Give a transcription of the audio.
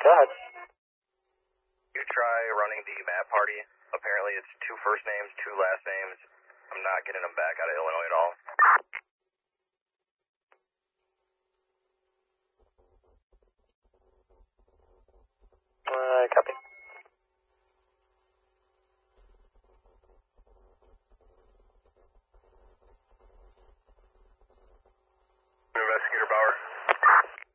Go ahead. You try running the map party. Apparently it's 2 first names, 2 last names. I'm not getting them back out of Illinois at all. Copy.